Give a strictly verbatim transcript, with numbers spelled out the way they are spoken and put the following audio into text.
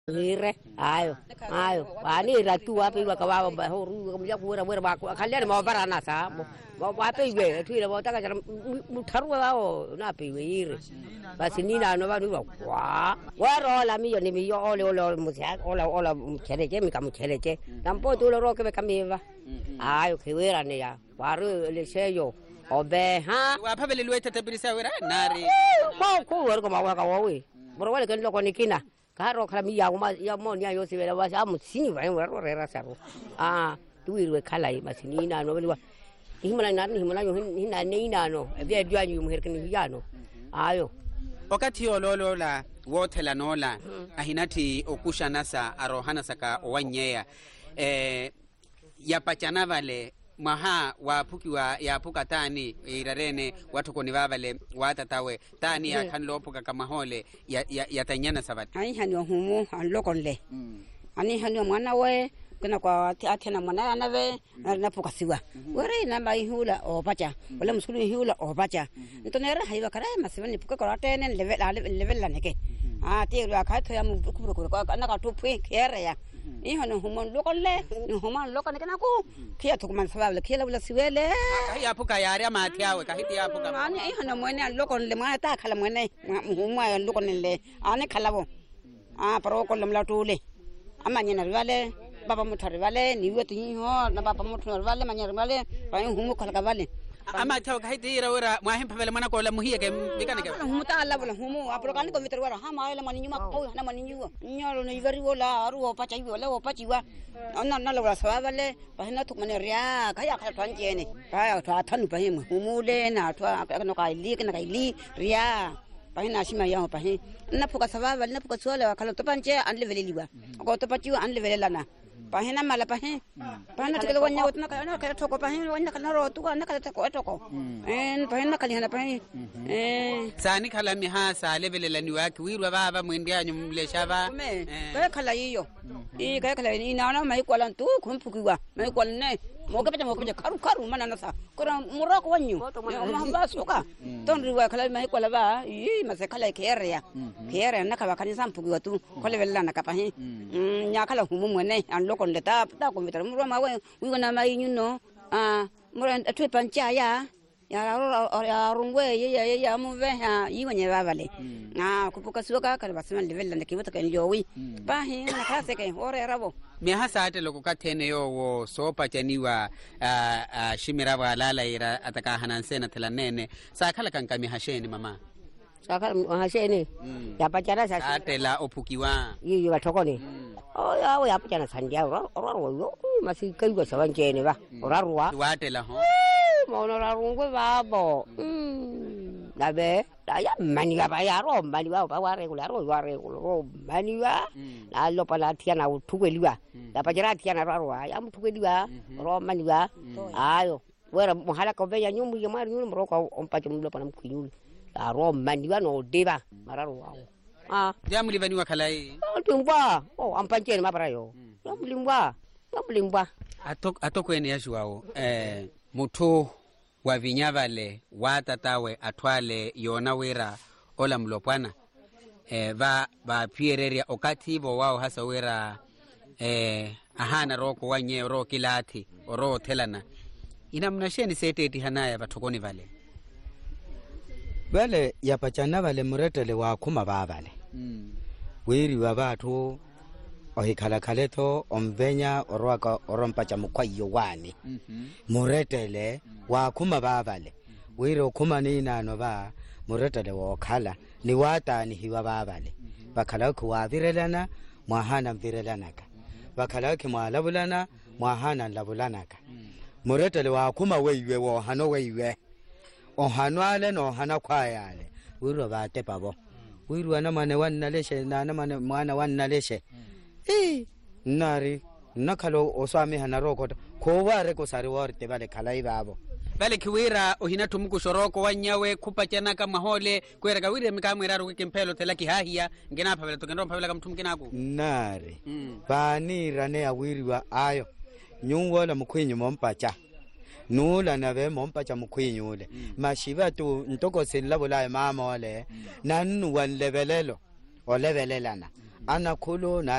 Hire, ayo, ayo. Ani ratu api wa kawa ba horu kamja pura pura ba kalian mau barana sa. Mau api we, tu mau tak cara mutaru wa o na api we hire. Basini na no ba nu wa. Wa ro la mi yo ni mi yo ole ole musia ole ole chere che mi kamu chere che. Tampo tu lo ro ke kami ba. Ayo ke we ra ne ya. Waru le se yo. Obe ha. Wa pa bele lueta te birisa wera nari. Mau ku wer ko mau ka wa we. Bro wale kan lo ko nikina. Karo kala mi ya ma ya mo nya yo se vera ba sa mo sini ba wa ro ra sa ro ah tu irwe kala i ma sini na no ba himala na himala yo hina nei na no e bia bia nyu muher kan ya no ayo wakati ololo la wotela nola ahinati okusha nasa arohana saka owanyeya eh yapachana vale maha wapuki wa yapuka tani irarene watu koni vavale watatawe tani ya kanlopuka kama hole ya ya, ya tanyana sabati ani hanyo humu anlokonle ani hanyo mwana we kuna kwa atena mwana anave na puka siwa wore na mai hula o pacha wala muskulu hula o pacha ntonera haiwa kara masivani puka kora tene level level la neke ah ti ru ka thoya mu ku ku ko na ka tu phe khere ya ni hono humon lokonle ni humon lokane kana ku kia to man sabale kia la siwele ya puka yari amati yawe ka hiti ya puka ani hono mwene lokonle ma ta khala mwene humwa lokonle ani khalabo ah pro ko lamla tule amanya na vale baba muthari vale ni weti ho na baba muthari vale manya vale pa humu khala vale ama taw ka hiti ira wera mwahim pavele mana ko la muhiya ke bikane ke humu ta alla wala humu apro kan ko mitar wara ha ma la mani nyuma ko na mani nyuwa nyalo ni vari wala aru o pacha wala o pachi wa na na la wala sawa vale pa hina tuk mane ria ka ya ka twan jene pa ya twa thanu pa him humu le na twa no ka li ke na ka li ria pa hina sima ya pa he na phuka sawa vale na phuka sola khala to panche an le vele liwa ko to pachi an le vele lana pahina mala pahin pahina tikalo wanya utna kana ka thoko pahin wanya kana ro tu kana ka thoko thoko en pahina kali hana pahin eh sani khala mi ha sa level la ni waki wirwa baba mwindi anyu mleshaba ka khala yiyo i ka khala ni na na mai kwalan tu khum phukiwa mai kwal ne mo ka peta mo ka karu karu mana na sa kora mura ko wanyu ma ba suka ton riwa khala mai kwala ba i ma se khala khere ya khere na ka ba kan sam phukiwa tu ko level la na ka pahin nya khala humu mwene an kon ta ta ko mitar mura ma we wi na mai nyu no ah mura atwe pancha ya ya ro ya rungwe ya ya ya mu ve ha yi wanya ba vale ah ku puka suka ka ba seman level la ke wata kan yo wi ba he na ka se ke ore rabo me ha sa te loko ka tene yo wo so pa chaniwa shimira ba lala ira ataka hanan sena telanene sa kala kan kami hasheni mama saka hasheni ya pachara sa atela opukiwa yi yi ba thoko ni oh ya we apachana sandia ro ro yo masi kai go sawan che ne ba ora ruwa watela ho mo no ra rungwe ba bo mm la be da ya mani ba ya ro mani ba ba wa regular ro wa regular mani ba la lo pala tiana u thukeliwa la pachara tiana ro wa ya mu thukeliwa ro mani ba ayo wera muhala ko be ya nyumbu ya mar nyumbu ro ko on pachum lo panam kunyul la ro mani ba no deba mararo wa ah ya mulivaniwa kalai tumba oh ampancheni maparayo ya mulimba ya mulimba atok atokweni yashwao eh mutu wa vinyavale watatawe atwale yona wera ola mlopwana eh va va piereria okati bo wao hasa wera eh ahana roko wanye ro kilati oro telana ina mnasheni seteti hanaya batokoni vale vale yapachana vale muretele wa kuma vavale mm. wiri wa batu ohikala kaleto omvenya orwaka orompacha mukwayo wani mm -hmm. muretele wa kuma bavale wiri kuma ni nano ba muretele wa khala ni wata ni hiwa bavale mm -hmm. bakala ku wa virelana mwahana virelanaka bakala ku mwalabulana mwahana labulanaka mm. muretele wa kuma weiwe wo hano weiwe ohanwale no hana kwayale wiri ba tepabo wiru ana mane wanna leshe na ana mane mwana wanna leshe eh nari nakalo oswami hana rokota ko ware ko sari worte bale kalai babo bale kiwira ohina tumuku shoroko wanyawe kupachana kama hole kwera kawire mikamwira ro kimpelo telaki hahia ngena pavela tokendo pavela kamtumkinako nari mm. bani rane awiriwa ayo nyungwola mukwinyu mompacha nula na be mompacha mukwinyule mm. mashiba tu ntoko senla bola mama ole mm. nanu wan levelelo o levelelana anakhulu na